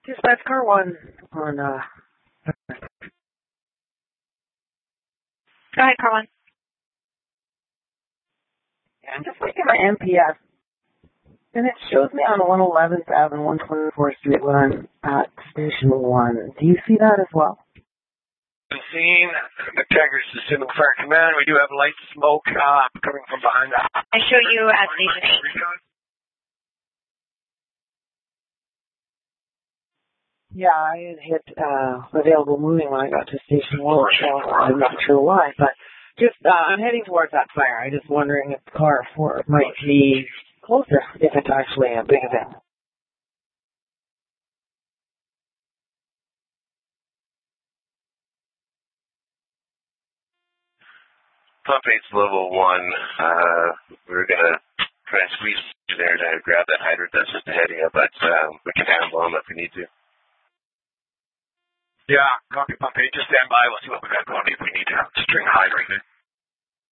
Dispatch car 1 on, Go ahead, car 1. I'm just looking at my MPS, and it shows me on 111th Avenue, 124th Street when I'm at Station 1. Do you see that as well? Scene, McTaggart's Assuming Fire Command. We do have light smoke coming from behind that. I show you at Station 8. Yeah, I had hit available moving when I got to Station 1, so I'm not sure why, but just, I'm heading towards that fire. I'm just wondering if car 4 might be closer, if it's actually a big event. Pump 8's level 1. We're going to try and squeeze you there to grab that hydrant that's just ahead of you, but we can handle them if we need to. Yeah, copy Pump 8. Just stand by. We'll see what we got going if we need to string a hydrant.